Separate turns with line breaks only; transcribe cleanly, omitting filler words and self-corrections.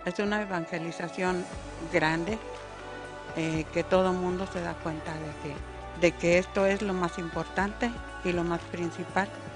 Es una evangelización grande, que todo el mundo se da cuenta de que esto es lo más importante y lo más principal.